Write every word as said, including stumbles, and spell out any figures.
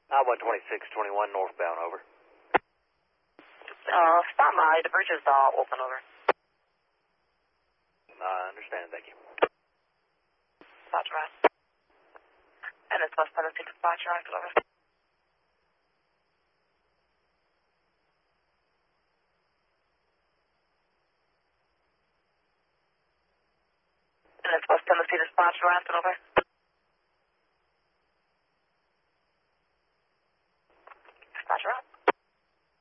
I one twenty-six twenty-one northbound, over. Uh, stop by. The bridge is uh, open, over. I understand, thank you. Dispatch right. And it's West Tennessee Dispatch right, over. And it's West Tennessee Dispatch right, over.